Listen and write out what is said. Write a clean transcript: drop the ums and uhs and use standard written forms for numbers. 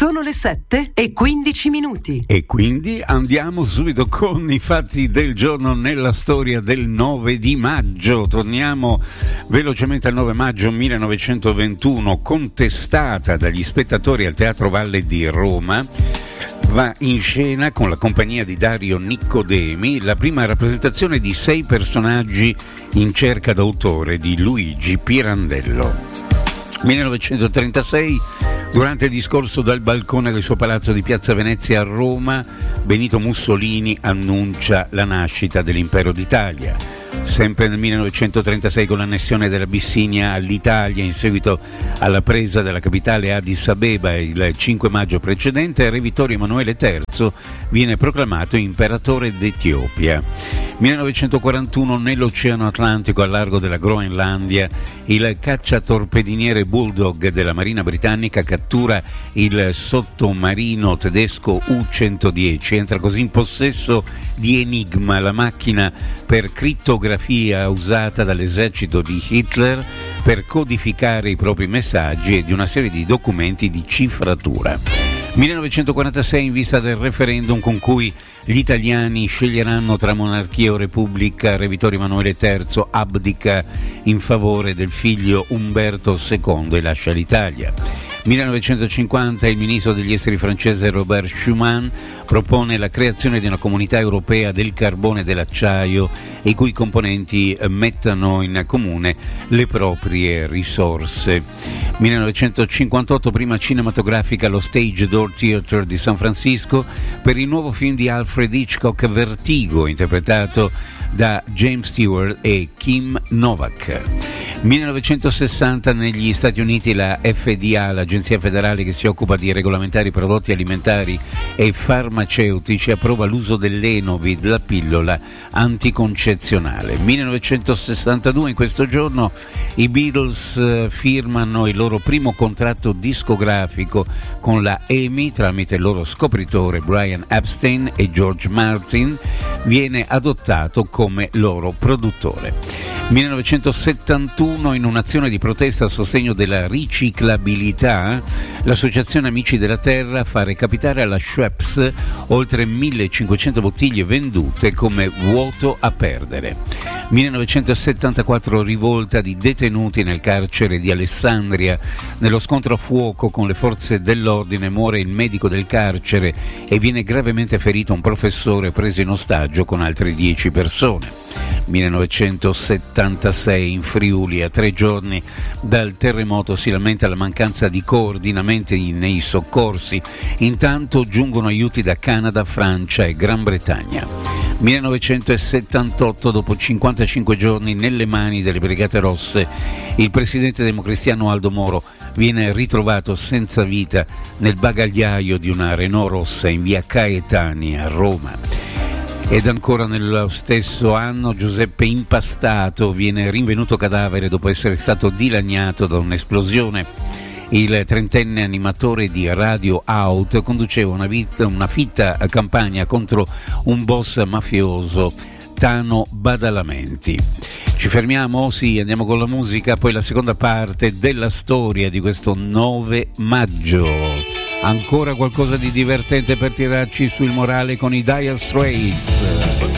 Sono le 7:15. E quindi andiamo subito con i fatti del giorno nella storia del 9 di maggio. Torniamo velocemente al 9 maggio 1921, contestata dagli spettatori al Teatro Valle di Roma. Va in scena con la compagnia di Dario Niccodemi la prima rappresentazione di 6 personaggi in cerca d'autore di Luigi Pirandello. 1936, durante il discorso dal balcone del suo palazzo di Piazza Venezia a Roma, Benito Mussolini annuncia la nascita dell'Impero d'Italia. Sempre nel 1936, con l'annessione dell'Abissinia all'Italia in seguito alla presa della capitale Addis Abeba il 5 maggio precedente, Re Vittorio Emanuele III viene proclamato imperatore d'Etiopia. 1941, nell'Oceano Atlantico al largo della Groenlandia, il cacciatorpediniere Bulldog della Marina Britannica cattura il sottomarino tedesco U-110. Entra così in possesso di Enigma, la macchina per crittografia usata dall'esercito di Hitler per codificare i propri messaggi e di una serie di documenti di cifratura. 1946, in vista del referendum con cui gli italiani sceglieranno tra monarchia o repubblica, Re Vittorio Emanuele III abdica in favore del figlio Umberto II e lascia l'Italia. 1950, il ministro degli esteri francese Robert Schuman propone la creazione di una comunità europea del carbone e dell'acciaio i cui componenti mettano in comune le proprie risorse. 1958, prima cinematografica allo Stage Door Theatre di San Francisco per il nuovo film di Alfred Hitchcock Vertigo, interpretato da James Stewart e Kim Novak. 1960, negli Stati Uniti, la FDA, l'agenzia federale che si occupa di regolamentare i prodotti alimentari e farmaceutici, approva l'uso dell'Enovid, la pillola anticoncezionale. 1962, in questo giorno, i Beatles firmano il loro primo contratto discografico con la EMI tramite il loro scopritore Brian Epstein, e George Martin viene adottato come loro produttore. 1971, in un'azione di protesta a sostegno della riciclabilità, l'associazione Amici della Terra fa recapitare alla Schweppes oltre 1500 bottiglie vendute come vuoto a perdere. 1974, rivolta di detenuti nel carcere di Alessandria. Nello scontro a fuoco con le forze dell'ordine muore il medico del carcere e viene gravemente ferito un professore preso in ostaggio con altre 10 persone. 1976, in Friuli, a 3 giorni dal terremoto, si lamenta la mancanza di coordinamenti nei soccorsi. Intanto giungono aiuti da Canada, Francia e Gran Bretagna. 1978, dopo 55 giorni nelle mani delle Brigate Rosse, il presidente democristiano Aldo Moro viene ritrovato senza vita nel bagagliaio di una Renault rossa in via Caetani a Roma. Ed ancora nello stesso anno, Giuseppe Impastato viene rinvenuto cadavere dopo essere stato dilaniato da un'esplosione. Il 30enne animatore di Radio Out conduceva una fitta campagna contro un boss mafioso, Tano Badalamenti. Ci fermiamo? Sì, andiamo con la musica, poi la seconda parte della storia di questo 9 maggio. Ancora qualcosa di divertente per tirarci sul morale con i Dire Straits.